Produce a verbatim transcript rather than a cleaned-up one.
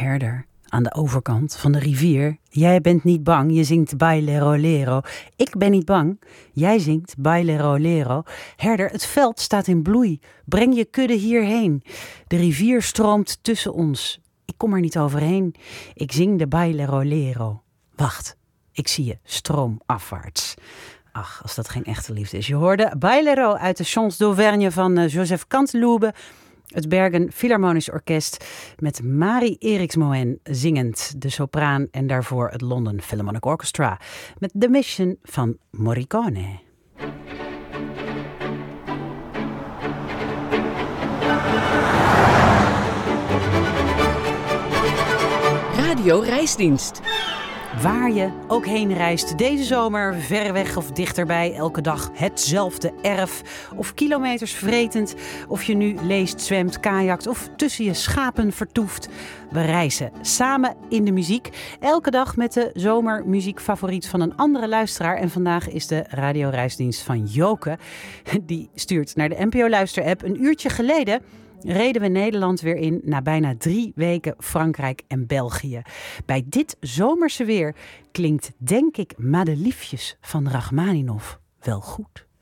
Herder, aan de overkant van de rivier. Jij bent niet bang, je zingt Bailero Lero. Ik ben niet bang, jij zingt Bailero Lero. Herder, het veld staat in bloei. Breng je kudde hierheen. De rivier stroomt tussen ons. Ik kom er niet overheen. Ik zing de Bailero Lero. Wacht, ik zie je, stroomafwaarts. Ach, als dat geen echte liefde is. Je hoorde Bailero uit de Chants d'Auvergne van uh, Joseph Canteloube. Het Bergen Philharmonisch Orkest met Mari Eriksmoen zingend, de sopraan, en daarvoor het London Philharmonic Orchestra met The Mission van Morricone. Radio Reisdienst. Waar je ook heen reist deze zomer, ver weg of dichterbij, elke dag hetzelfde erf. Of kilometers vretend, of je nu leest, zwemt, kajakt of tussen je schapen vertoeft. We reizen samen in de muziek. Elke dag met de zomermuziekfavoriet van een andere luisteraar. En vandaag is de radioreisdienst van Joke. Die stuurt naar de N P O Luister-app. Een uurtje geleden reden we Nederland weer in na bijna drie weken Frankrijk en België. Bij dit zomerse weer klinkt, denk ik, Madeliefjes van Rachmaninov wel goed.